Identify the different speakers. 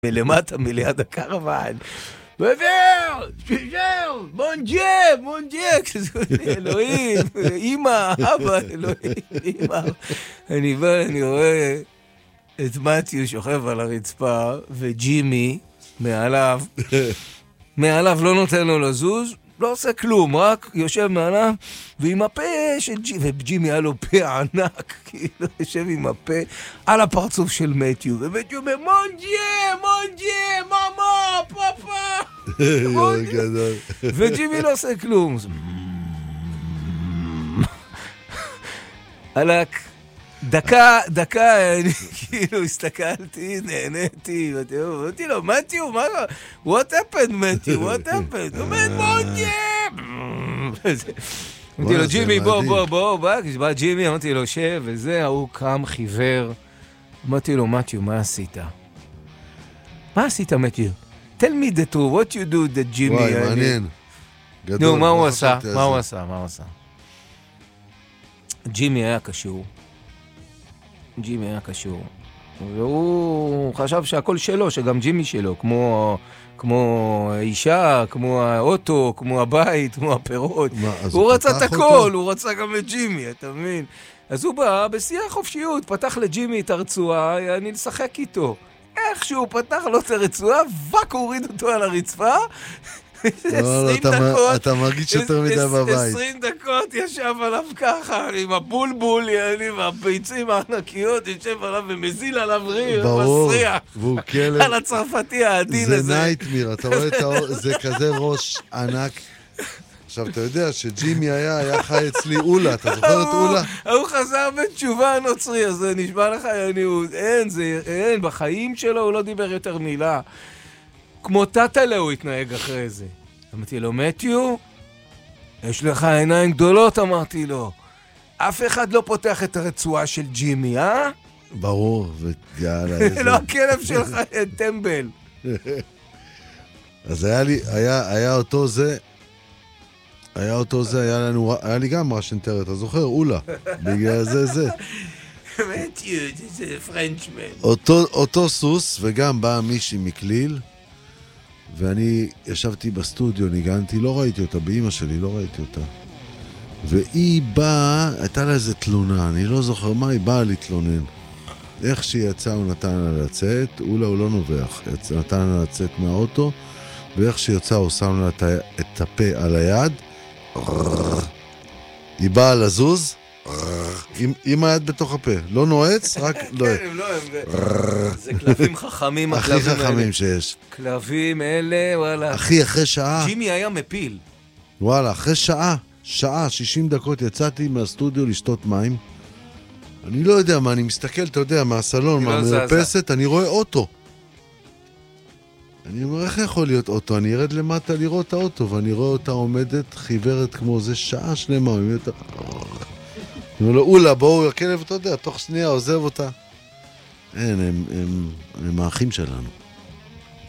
Speaker 1: מלמטה, מליד הקרוון. וזהו, מונג'ה, אלוהים, אמא, אבא, אלוהים, אמא. אני בא, אני רואה את מתיו שוכב על הרצפה, וג'ימי מעליו לא נותן לו לזוז, לא עושה כלום, רק יושב מעליו, ועם הפה של ג'ימי, וג'ימי היה לו פה ענק, כאילו יושב עם הפה על הפרצוף של מתיו, ומתיו אומר, מונג'ה, מאמה, פאפה, וג'ימי לא עושה כלום. עלק, דקה, אני כאילו הסתכלתי, נהניתי, ואמרתי לו, מתיו, מה? What happened, מתיו? What happened? הוא אומר, מונג'ה! אמרתי לו, ג'ימי, בוא, בא ג'ימי, אמרתי לו, שב, וזה, הוא קם חיוור. אמרתי לו, מתיו, מה עשית? מה עשית, מתיו? Tell me the truth, what you do that Jimmy...
Speaker 2: וואי, מעניין.
Speaker 1: נו, מה הוא עשה? ג'ימי היה קשור. והוא חשב שהכל שלו, שגם ג'ימי שלו, כמו אישה, כמו האוטו, כמו הבית, כמו הפירות. הוא רצה את הכל, הוא רצה גם את ג'ימי, אתה מבין? אז הוא בא בשיא החופשיות, פתח לג'ימי את הרצועה, אני לשחק איתו. איך שהוא פתח לו את הרצועה, וק הוריד אותו על הרצפה, 20 דקות,
Speaker 2: אתה מרגיש יותר מדי בבית.
Speaker 1: 20 דקות ישב עליו ככה, עם הבולבול, והביצים הענקיות, ישב עליו ומזיל עליו ריר, מסריח.
Speaker 2: והוא כלב.
Speaker 1: על הצרפתי העדין הזה.
Speaker 2: זה נייטמיר, אתה רואה את האור, זה כזה ראש ענק. עכשיו, אתה יודע שג'ימי היה חי אצלי אולה, אתה זוכר את אולה?
Speaker 1: הוא חזר בתשובה הנוצרי, אז זה נשמע לך, אין, בחיים שלו הוא לא דיבר יותר מילה. כמו טאטלה הוא התנהג אחרי זה. אמרתי לו, מתיו, יש לך עיניים גדולות, אמרתי לו. אף אחד לא פותח את הרצועה של ג'ימי, אה?
Speaker 2: ברור, ויאללה, איזה...
Speaker 1: לא הכלב שלך, טמבל.
Speaker 2: אז היה אותו זה, היה לי גם ראשנטר, אתה זוכר? אולה. בגלל זה.
Speaker 1: מתיו, זה פרנצ'מן.
Speaker 2: אותו סוס, וגם בא מישהי מכליל, ואני ישבתי בסטודיו, ניגנתי, לא ראיתי אותה, באמא שלי לא ראיתי אותה. והיא באה, הייתה לה איזה תלונה, אני לא זוכר מה, היא באה להתלונן. איך שהיא יצאה, הוא נתן לה לצאת, אולי הוא לא נובח, נתן לה לצאת מהאוטו, ואיך שהיא יצאה, הוא שם לה את הפה על היד, היא באה לזוז, עם היד בתוך הפה, לא נועץ, רק לא...
Speaker 1: זה כלבים חכמים,
Speaker 2: הכי חכמים שיש.
Speaker 1: כלבים אלה, וואלה.
Speaker 2: אחרי שעה.
Speaker 1: ג'ימי היה מפיל.
Speaker 2: וואלה, אחרי שעה, 60 דקות יצאתי מהסטודיו לשתות מים. אני לא יודע מה, אני מסתכל, אתה יודע, מהסלון, מהמרפסת, אני רואה אוטו. אני אומר, איך יכול להיות אוטו? אני ארד למטה לראות את האוטו, ואני רואה אותה עומדת, חיוורת כמו זה שעה שלמה. אני אומר לו, אולה, בואו, הכלב, אתה יודע, תוך שנייה עוזב אותה. אין, הם האחים שלנו.